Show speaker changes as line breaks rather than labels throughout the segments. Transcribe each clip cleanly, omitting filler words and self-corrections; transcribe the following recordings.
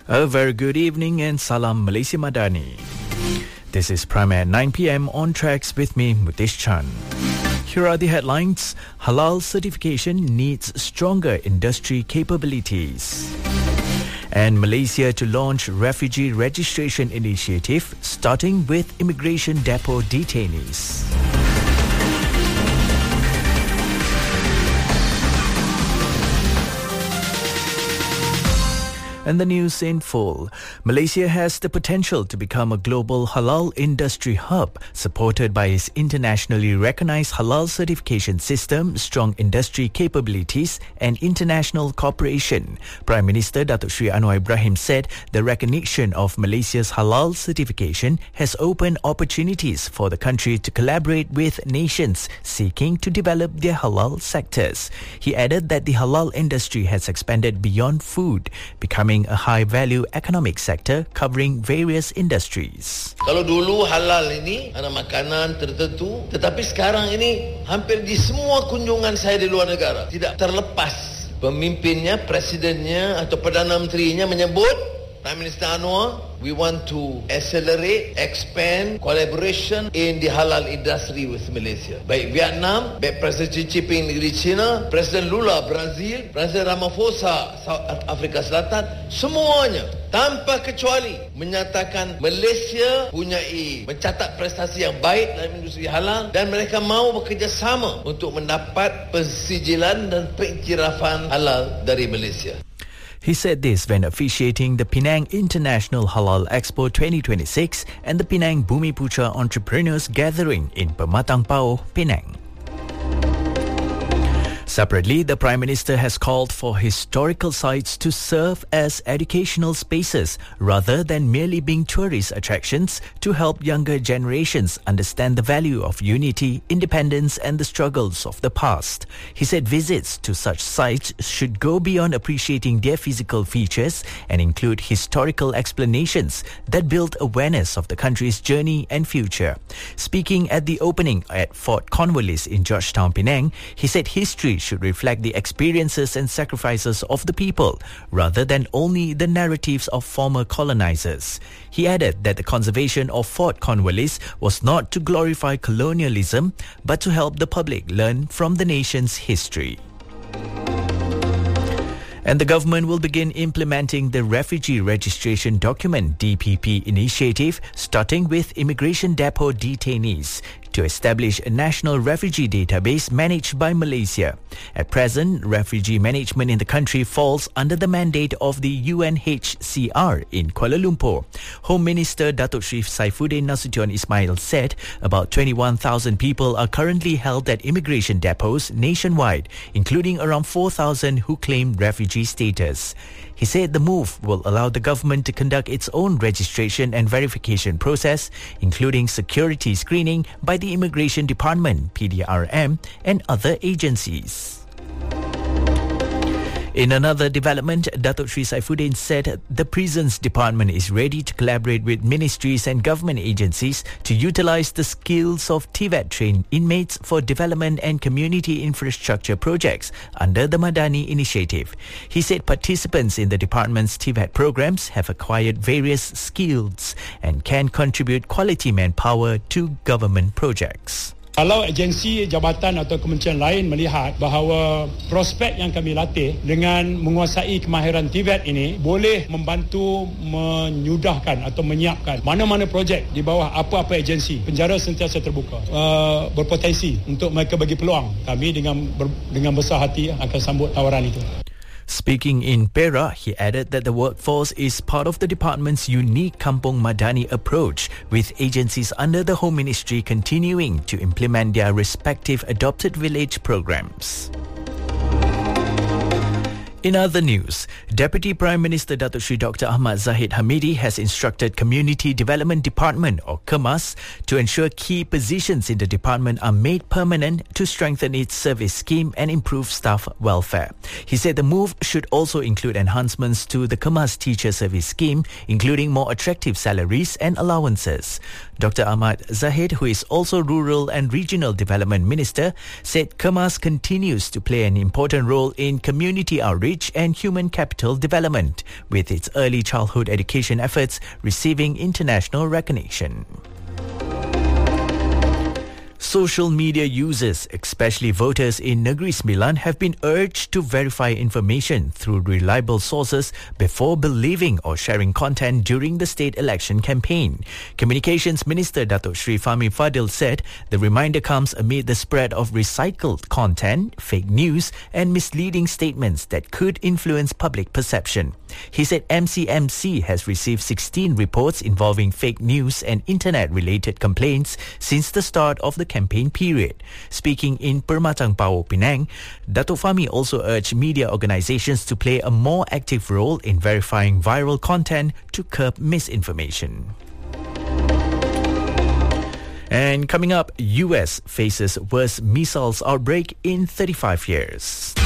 A very good evening and Salam Malaysia Madani. This is Prime at 9 p.m. on Tracks with me, Mutesh Chan. Here are the headlines. Halal certification needs stronger industry capabilities. And Malaysia to launch refugee registration initiative starting with immigration depot detainees. And the news in full. Malaysia has the potential to become a global halal industry hub, supported by its internationally recognized halal certification system, strong industry capabilities and international cooperation. Prime Minister Datuk Seri Anwar Ibrahim said the recognition of Malaysia's halal certification has opened opportunities for the country to collaborate with nations seeking to develop their halal sectors. He added that the halal industry has expanded beyond food, becoming a high-value economic sector covering various industries.
Kalau dulu halal ini ada makanan tertentu, tetapi sekarang ini hampir di semua kunjungan saya di luar negara tidak terlepas pemimpinnya, presidennya atau Perdana Menterinya menyebut, Prime Minister Anwar, we want to accelerate, expand collaboration in the halal industry with Malaysia. Baik Vietnam, baik Presiden Xi Jinping negeri China, Presiden Lula Brazil, Presiden Ramaphosa South Afrika Selatan, semuanya tanpa kecuali menyatakan Malaysia mencatat prestasi yang baik dalam industri halal dan mereka mahu bekerjasama untuk mendapat pensijilan dan pengiktirafan halal dari Malaysia.
He said this when officiating the Penang International Halal Expo 2026 and the Penang Bumiputra Entrepreneurs Gathering in Pematang Pao, Penang. Separately, the Prime Minister has called for historical sites to serve as educational spaces rather than merely being tourist attractions to help younger generations understand the value of unity, independence and the struggles of the past. He said visits to such sites should go beyond appreciating their physical features and include historical explanations that build awareness of the country's journey and future. Speaking at the opening at Fort Cornwallis in Georgetown, Penang, he said history should reflect the experiences and sacrifices of the people rather than only the narratives of former colonizers. He added that the conservation of Fort Cornwallis was not to glorify colonialism but to help the public learn from the nation's history. And the government will begin implementing the Refugee Registration Document DPP initiative starting with immigration depot detainees to establish a national refugee database managed by Malaysia. At present, refugee management in the country falls under the mandate of the UNHCR in Kuala Lumpur. Home Minister Datuk Seri Saifuddin Nasution Ismail said about 21,000 people are currently held at immigration depots nationwide, including around 4,000 who claim refugee status. He said the move will allow the government to conduct its own registration and verification process, including security screening by the Immigration Department, PDRM, and other agencies. In another development, Datuk Seri Saifuddin said the Prisons Department is ready to collaborate with ministries and government agencies to utilise the skills of TVET-trained inmates for development and community infrastructure projects under the Madani initiative. He said participants in the department's TVET programs have acquired various skills and can contribute quality manpower to government projects.
Kalau agensi, jabatan atau kementerian lain melihat bahawa prospek yang kami latih dengan menguasai kemahiran TVET ini boleh membantu menyudahkan atau menyiapkan mana-mana projek di bawah apa-apa agensi, penjara sentiasa terbuka, berpotensi untuk mereka bagi peluang. Kami dengan besar hati akan sambut tawaran itu.
Speaking in Perak, he added that the workforce is part of the department's unique Kampung Madani approach, with agencies under the Home Ministry continuing to implement their respective adopted village programs. In other news, Deputy Prime Minister Datuk Seri Dr. Ahmad Zahid Hamidi has instructed Community Development Department or KEMAS to ensure key positions in the department are made permanent to strengthen its service scheme and improve staff welfare. He said the move should also include enhancements to the KEMAS teacher service scheme, including more attractive salaries and allowances. Dr. Ahmad Zahid, who is also Rural and Regional Development Minister, said KEMAS continues to play an important role in community outreach Outreach and Human Capital Development, with its early childhood education efforts receiving international recognition. Social media users, especially voters in Negeri Sembilan, have been urged to verify information through reliable sources before believing or sharing content during the state election campaign. Communications Minister Datuk Sri Fahmi Fadil said the reminder comes amid the spread of recycled content, fake news and misleading statements that could influence public perception. He said MCMC has received 16 reports involving fake news and internet-related complaints since the start of the campaign period. Speaking in Permatang Power, Penang, Datuk Fahmi also urged media organisations to play a more active role in verifying viral content to curb misinformation. And coming up, US faces worst measles outbreak in 35 years.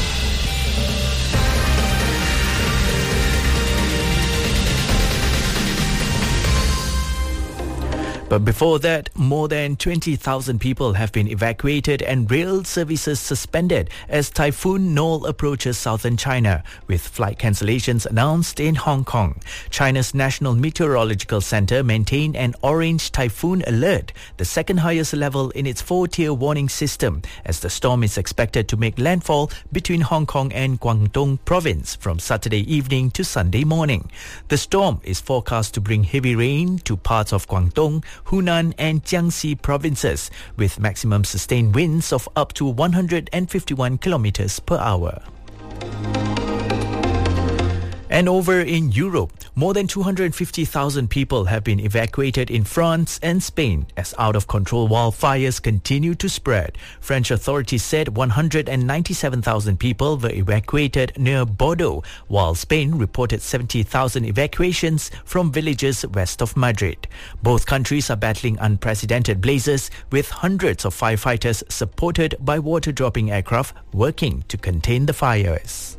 But before that, more than 20,000 people have been evacuated and rail services suspended as Typhoon Nole approaches southern China, with flight cancellations announced in Hong Kong. China's National Meteorological Centre maintained an orange typhoon alert, the second highest level in its 4-tier warning system, as the storm is expected to make landfall between Hong Kong and Guangdong province from Saturday evening to Sunday morning. The storm is forecast to bring heavy rain to parts of Guangdong, Hunan and Jiangxi provinces, with maximum sustained winds of up to 151 kilometers per hour. And over in Europe, more than 250,000 people have been evacuated in France and Spain as out-of-control wildfires continue to spread. French authorities said 197,000 people were evacuated near Bordeaux, while Spain reported 70,000 evacuations from villages west of Madrid. Both countries are battling unprecedented blazes, with hundreds of firefighters supported by water-dropping aircraft working to contain the fires.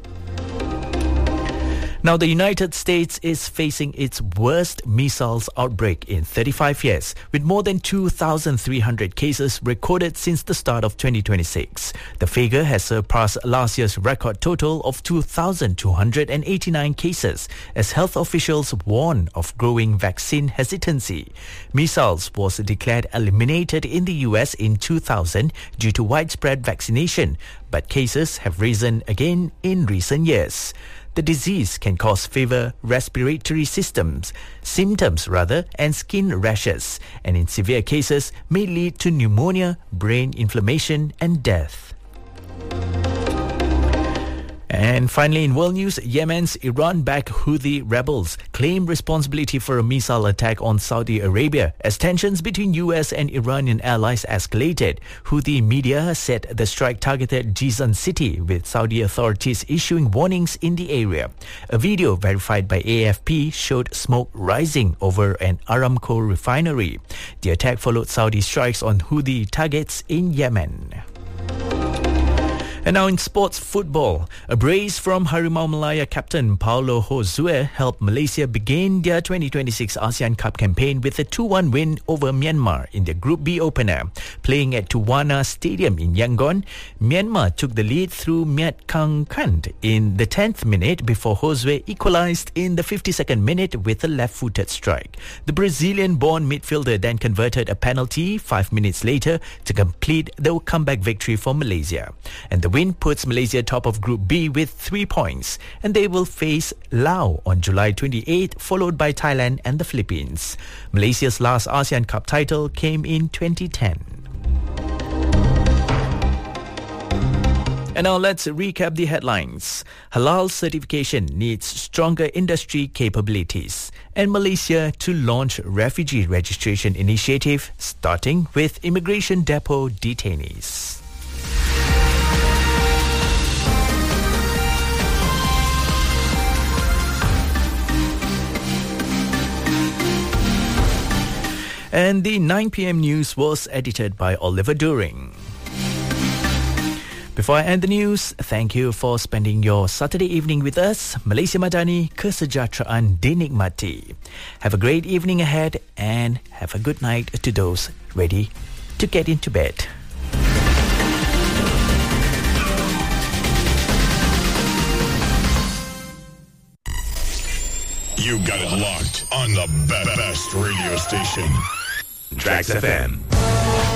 Now, the United States is facing its worst measles outbreak in 35 years, with more than 2,300 cases recorded since the start of 2026. The figure has surpassed last year's record total of 2,289 cases, as health officials warn of growing vaccine hesitancy. Measles was declared eliminated in the US in 2000 due to widespread vaccination, but cases have risen again in recent years. The disease can cause fever, respiratory symptoms, and skin rashes, and in severe cases may lead to pneumonia, brain inflammation and death. And finally, in world news, Yemen's Iran-backed Houthi rebels claim responsibility for a missile attack on Saudi Arabia as tensions between US and Iranian allies escalated. Houthi media said the strike targeted Jizan city, with Saudi authorities issuing warnings in the area. A video verified by AFP showed smoke rising over an Aramco refinery. The attack followed Saudi strikes on Houthi targets in Yemen. And now in sports football, a brace from Harimau Malaya captain Paulo Josue helped Malaysia begin their 2026 ASEAN Cup campaign with a 2-1 win over Myanmar in the Group B opener. Playing at Tuwana Stadium in Yangon, Myanmar took the lead through Miat Kang Kant in the 10th minute before Josue equalised in the 52nd minute with a left-footed strike. The Brazilian-born midfielder then converted a penalty 5 minutes later to complete the comeback victory for Malaysia. And the win puts Malaysia top of Group B with 3 points, and they will face Laos on July 28, followed by Thailand and the Philippines. Malaysia's last ASEAN Cup title came in 2010. And now let's recap the headlines. Halal certification needs stronger industry capabilities, and Malaysia to launch refugee registration initiative starting with immigration depot detainees. And the 9 p.m. news was edited by Oliver During. Before I end the news, thank you for spending your Saturday evening with us. Malaysia Madani, kesejahteraan dinikmati. Have a great evening ahead and have a good night to those ready to get into bed.
You got it locked on the best radio station.
Tracks FM.